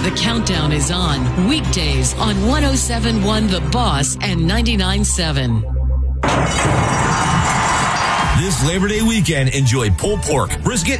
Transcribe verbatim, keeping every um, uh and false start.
The Countdown is on weekdays on one oh seven point one The Boss and ninety-nine point seven. This Labor Day weekend, enjoy pulled pork, brisket,